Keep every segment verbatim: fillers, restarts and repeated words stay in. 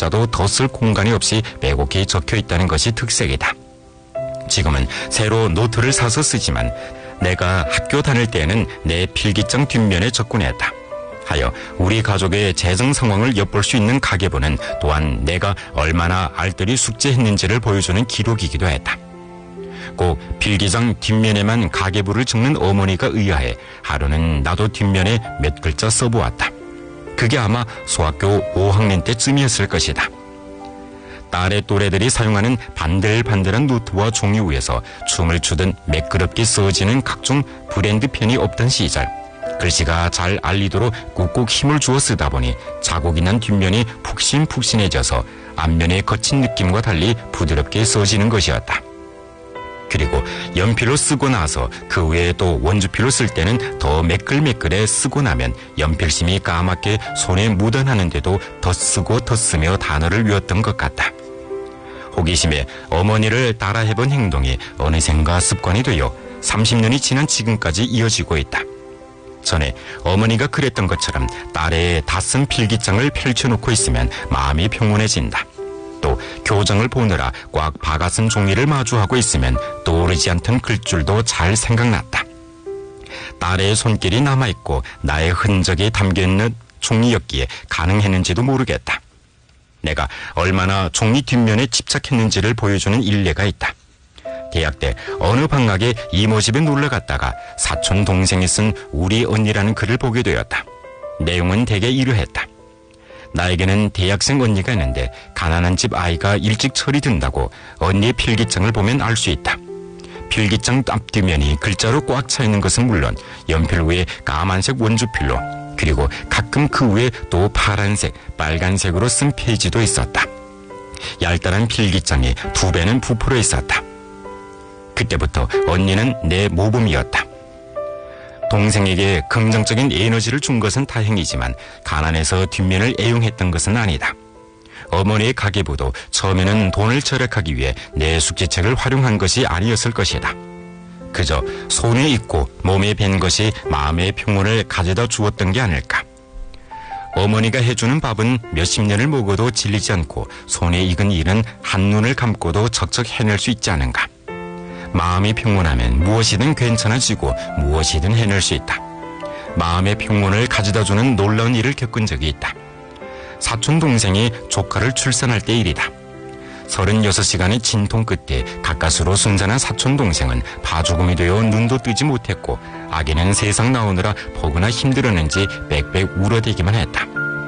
숫자도 더 쓸 공간이 없이 빼곡히 적혀 있다는 것이 특색이다. 지금은 새로 노트를 사서 쓰지만 내가 학교 다닐 때에는 내 필기장 뒷면에 적곤했다. 하여 우리 가족의 재정 상황을 엿볼 수 있는 가계부는 또한 내가 얼마나 알뜰히 숙제했는지를 보여주는 기록이기도 했다. 꼭 필기장 뒷면에만 가계부를 적는 어머니가 의아해 하루는 나도 뒷면에 몇 글자 써보았다. 그게 아마 소학교 오 학년 때쯤이었을 것이다. 딸의 또래들이 사용하는 반들반들한 노트와 종이 위에서 춤을 추듯 매끄럽게 써지는 각종 브랜드 펜이 없던 시절, 글씨가 잘 알리도록 꾹꾹 힘을 주어 쓰다 보니 자국이 난 뒷면이 푹신푹신해져서 앞면의 거친 느낌과 달리 부드럽게 써지는 것이었다. 그리고 연필로 쓰고 나서 그 외에 또 원주필로 쓸 때는 더 매끌매끌해 쓰고 나면 연필심이 까맣게 손에 묻어나는데도 더 쓰고 더 쓰며 단어를 외웠던 것 같다. 호기심에 어머니를 따라해본 행동이 어느샌가 습관이 되어 삼십 년이 지난 지금까지 이어지고 있다. 전에 어머니가 그랬던 것처럼 딸의 다 쓴 필기장을 펼쳐놓고 있으면 마음이 평온해진다. 또 교정을 보느라 꽉 박아쓴 종이를 마주하고 있으면 떠오르지 않던 글줄도 잘 생각났다. 딸의 손길이 남아있고 나의 흔적이 담겨있는 종이였기에 가능했는지도 모르겠다. 내가 얼마나 종이 뒷면에 집착했는지를 보여주는 일례가 있다. 대학 때 어느 방학에 이모 집에 놀러 갔다가 사촌 동생이 쓴 우리 언니라는 글을 보게 되었다. 내용은 대개 이러했다. 나에게는 대학생 언니가 있는데 가난한 집 아이가 일찍 철이 든다고 언니의 필기장을 보면 알 수 있다. 필기장 앞뒷면이 글자로 꽉 차 있는 것은 물론 연필 위에 까만색 원주필로, 그리고 가끔 그 위에 또 파란색, 빨간색으로 쓴 페이지도 있었다. 얄짤한 필기장이 두 배는 부풀어 있었다. 그때부터 언니는 내 모범이었다. 동생에게 긍정적인 에너지를 준 것은 다행이지만 가난해서 뒷면을 애용했던 것은 아니다. 어머니의 가계부도 처음에는 돈을 절약하기 위해 내 숙제책을 활용한 것이 아니었을 것이다. 그저 손에 익고 몸에 밴 것이 마음의 평온을 가져다 주었던 게 아닐까. 어머니가 해주는 밥은 몇십 년을 먹어도 질리지 않고 손에 익은 일은 한눈을 감고도 척척 해낼 수 있지 않은가. 마음이 평온하면 무엇이든 괜찮아지고 무엇이든 해낼 수 있다. 마음의 평온을 가져다주는 놀라운 일을 겪은 적이 있다. 사촌 동생이 조카를 출산할 때 일이다. 서른여섯 시간의 진통 끝에 가까스로 순산한 사촌 동생은 파죽음이 되어 눈도 뜨지 못했고 아기는 세상 나오느라 포근하 힘들었는지 빽빽 울어대기만 했다.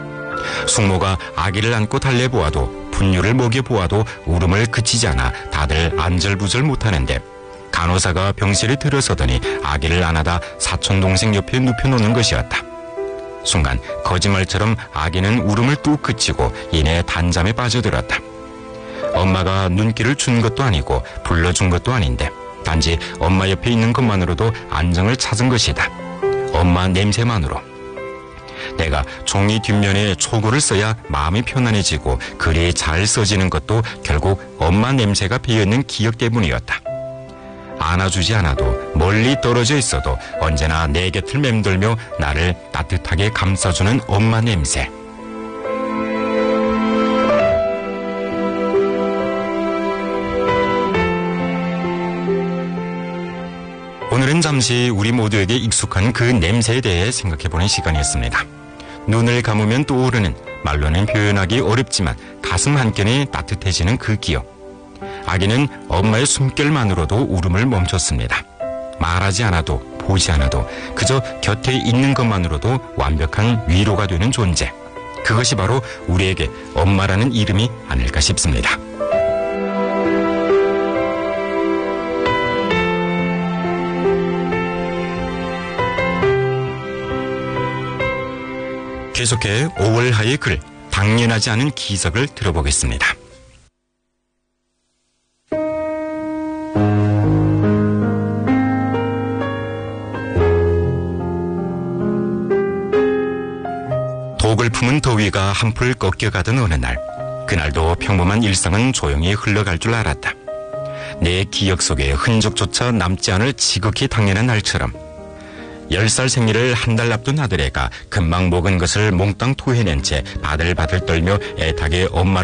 숙모가 아기를 안고 달래보아도 분유를 먹여보아도 울음을 그치지 않아 다들 안절부절 못하는데 간호사가 병실에 들어서더니 아기를 안아다 사촌동생 옆에 눕혀놓는 것이었다. 순간 거짓말처럼 아기는 울음을 뚝 그치고 이내 단잠에 빠져들었다. 엄마가 눈길을 준 것도 아니고 불러준 것도 아닌데 단지 엄마 옆에 있는 것만으로도 안정을 찾은 것이다. 엄마 냄새만으로. 내가 종이 뒷면에 초고를 써야 마음이 편안해지고 글이 잘 써지는 것도 결국 엄마 냄새가 배어있는 기억 때문이었다. 안아주지 않아도 멀리 떨어져 있어도 언제나 내 곁을 맴돌며 나를 따뜻하게 감싸주는 엄마 냄새. 오늘은 잠시 우리 모두에게 익숙한 그 냄새에 대해 생각해보는 시간이었습니다. 눈을 감으면 떠오르는, 말로는 표현하기 어렵지만 가슴 한켠이 따뜻해지는 그 기억. 아기는 엄마의 숨결만으로도 울음을 멈췄습니다. 말하지 않아도, 보지 않아도, 그저 곁에 있는 것만으로도 완벽한 위로가 되는 존재. 그것이 바로 우리에게 엄마라는 이름이 아닐까 싶습니다. 계속해 오월하의 글, 당연하지 않은 기적을 들어보겠습니다. 독을 품은 더위가 한풀 꺾여가던 어느 날, 그날도 평범한 일상은 조용히 흘러갈 줄 알았다. 내 기억 속에 흔적조차 남지 않을 지극히 당연한 날처럼 열 살 생일을 한 달 앞둔 아들애가 금방 먹은 것을 몽땅 토해낸 채 바들바들 떨며 애타게 엄마